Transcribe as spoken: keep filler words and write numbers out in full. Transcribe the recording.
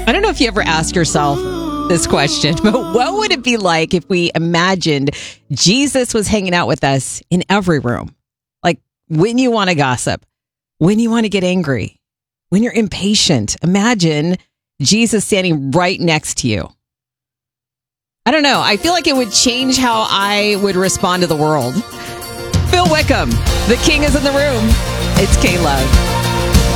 I don't know if you ever ask yourself this question, but what would it be like if we imagined Jesus was hanging out with us in every room? Like when you want to gossip, when you want to get angry, when you're impatient, imagine Jesus standing right next to you. I don't know. I feel like it would change how I would respond to the world. Phil Wickham, the king is in the room. It's K-Love.